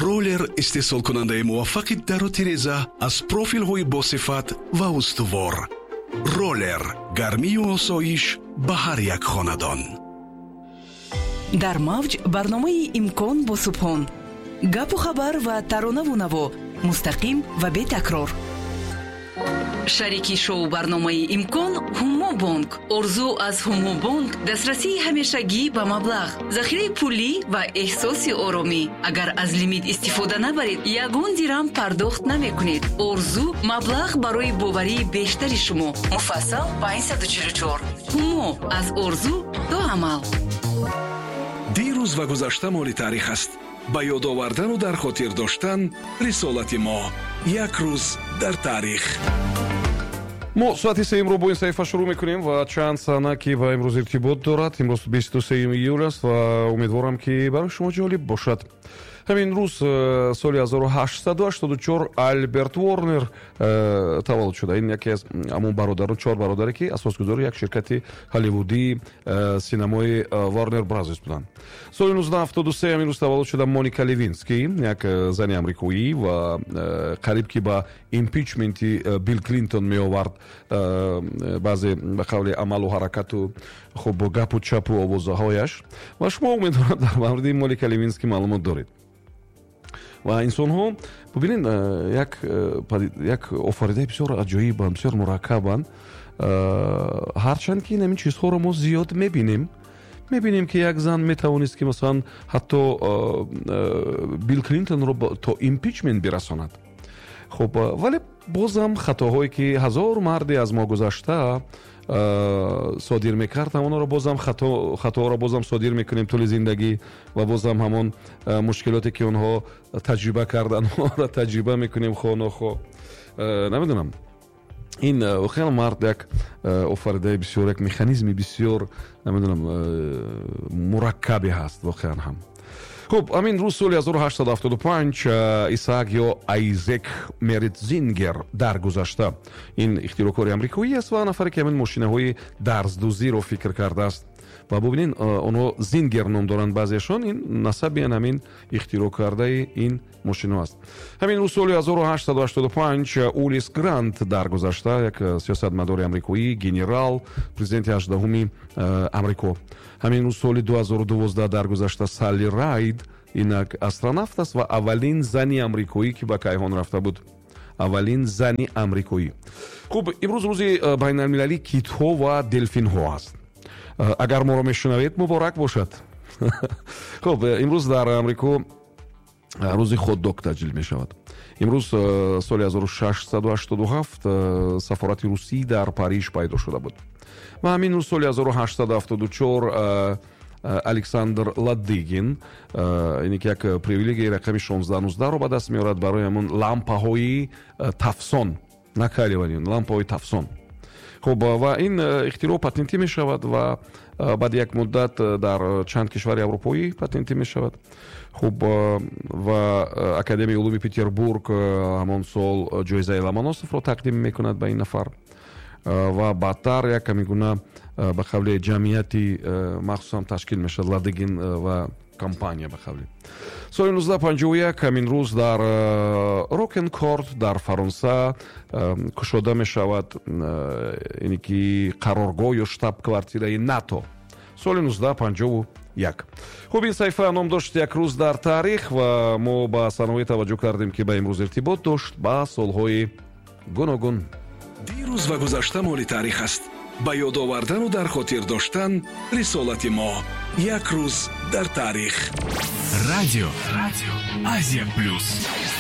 роллер истеҳсолкунандаи муваффақи дару тиреза аз профилҳои босифат ва устувор. роллер гармию осоиш ба ҳар як хонадон. дар мавҷ барномаи имкон бо субҳон, гапу хабар ва таронаву наво, мустақим ва бетакрор. шарики шоу барномаи имкон ҳумо бонк. орзу аз ҳумо бонк дастрасии ҳамешагӣ ба маблағ, захираи пулӣ ва эҳсоси оромӣ. агар аз лимит истифода набаред, ягон дирам пардохт намекунед. орзу маблағ барои боварии бештари шумо. муфассал 544. ҳумо аз орзу то амал. дирӯз ва гузашта моли таърих аст. ба ёд овардану дар хотир доштан рисолати мо. як рӯз дар таърих. мо соати 3 имрӯ бо ин саҳифа шурӯъ мекунем ва чанд саҳна ки ба имрӯз иртибот дорад. имрӯз 23 июл аст ва умедворам ки барои шумо ҷолиб бошад. ҳамин рӯз соли 1884 Альберт Ворнер таваллуд шуда. ин яке аз ҳамон бародарон, 4 бародаре ки асосгузори як ширкати ҳолливудии синамои Warner Brothers буданд. соли 1973 ҳамин рӯз таваллуд шуда Моника Левински, як зани амрикоӣ ва қариб ки ба импичменти Билл Клинтон меовард баъзе ба қавли амалу ҳаракату хуб бо гапу чапу овозаҳояш. ва шумо умедворам дар мавриди Моника Левински маълумот доред. ва инсонҳо бубинед як офаридаи бисёр аҷоиб, бисёр мураккабанд. ҳарчанд ки ин ҳамин чизҳоро мо зиёд мебинем ки як зан метавонист ки масалан ҳатто Билл Клинтонро то импичмент бирасонад. хуб вале бозам хатоҳое ки ҳазор марди аз мо гузашта содир мекард, ҳамонро бозам хатоҳоро бозам содир мекунем тӯли зиндагӣ ва бозам ҳамон мушкилоте ки онҳо таҷриба карданро таҷриба мекунем хонохо. намедонам, ин хеле мард як офаридаи бисёр, як механизми бисёр намедонам мураккабе ҳаст воқеан ҳам. хуб, ҳамин рӯз соли 1875 Исаак ё Айзек Меритзингер даргузашта. ин ихтирокори амрикоӣ аст ва нафаре ки ҳамин мошинаҳои дарздузиро фикр кардааст. ва бубинед онҳо Зингер ном доранд баъзеашон, ин насаби ҳамин ихтироъ кардаи ин мошинаҳо аст. ҳамин рӯз соли 1885 Улис Грант даргузашта, як сиёсатмадори амрикоӣ, генерал, президенти 18-уми амрико. ҳамин рӯз соли 2012 даргузашта Салли Райд, инак астронавт аст ва аввалин зани амрикоӣ ки ба кайҳон рафта буд. аввалин зани амрикоӣ. хуб, имрӯз рӯзи байналмилалии китҳо ва делфинҳо аст. агар моро мешунавед, муборак бошад. хуб, имрӯз дар амрико рӯзи хотдог таҷлил мешавад. имрӯз соли 1687 сафорати русӣ дар Париж пайдо шуда буд. ва ҳамин рӯз соли 1874 Александр Ладыгин, ин як привилегияи рақами 16-19-ро ба даст меорад барои ҳамон лампаҳои тафсон, накаливани лампаҳои тафсон. хуб, ва ин ихтироъ патентӣ мешавад ва баъди як муддат дар чанд кишвари аврупоӣ патентӣ мешавад. хуб, ва Академияи улуми Петербург ҳамон сол ҷоизаи Ломоносовро тақдим мекунад ба ин нафар. ва баъдтар як ҳамин ба қавли ҷамъияти махсусам ташкил мешавад, Ладыгин ва компания ба қавли. соли 1951 ҳамин рӯз дар Рокенкорт дар Фаронса кушода мешавад ине ки қароргоҳ ё штаб-квартираи НАТО. соли 1951. хуб, ин саҳифа ном дошт як рӯз дар таърих ва мо ба санаҳое таваҷҷӯҳ кардем ки ба имрӯз иртибот дошт ба солҳои гуногун. дирӯз ва гузашта моли таърих аст. ба ёд овардану дар хотир доштан рисолати мо. як рӯз дар таърих. радио Азия плюс.